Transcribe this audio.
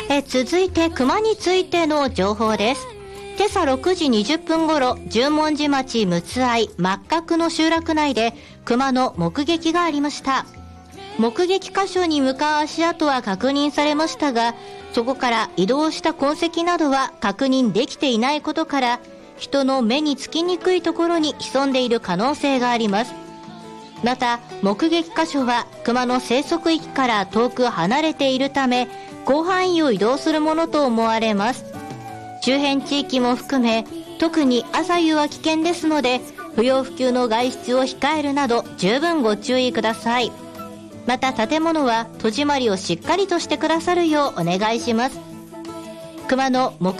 続いて熊についての情報です。今朝6時20分頃、十文字町六合真角の集落内で熊の目撃がありました。目撃箇所に向かう足跡は確認されましたが、そこから移動した痕跡などは確認できていないことから、人の目につきにくいところに潜んでいる可能性があります。また、目撃箇所は熊の生息域から遠く離れているため、広範囲を移動するものと思われます。周辺地域も含め、特に朝夕は危険ですので、不要不急の外出を控えるなど十分ご注意ください。また建物は戸締まりをしっかりとしてくださるようお願いします。熊の目